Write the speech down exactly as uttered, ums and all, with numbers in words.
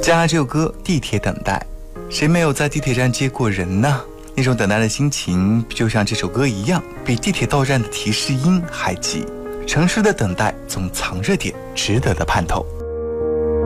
加这首歌《地铁等待》，谁没有在地铁站接过人呢？那种等待的心情就像这首歌一样，比地铁到站的提示音还急。城市的等待总藏着点值得的盼头。